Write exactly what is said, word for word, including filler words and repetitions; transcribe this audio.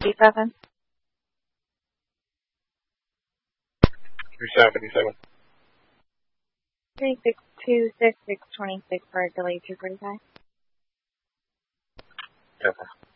fifty-seven. Three seventy-seven. Three six two six six twenty six for a delay two forty five. Okay.